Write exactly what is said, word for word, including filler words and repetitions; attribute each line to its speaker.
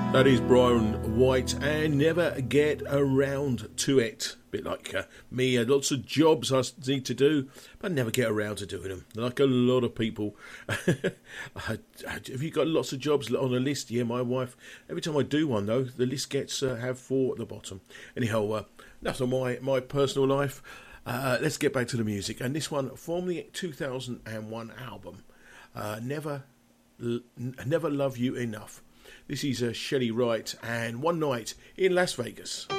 Speaker 1: That is Brian White and Never Get Around to It. A bit like uh, me, uh, lots of jobs I need to do, but I never get around to doing them. Like a lot of people. Have you got lots of jobs on a list? Yeah, my wife. Every time I do one, though, the list gets uh, have four at the bottom. Anyhow, uh, that's on my, my personal life. Uh, let's get back to the music. And this one from the two thousand one album, uh, Never, L- Never Love You Enough. This is uh, Shelley Wright and One Night in Las Vegas.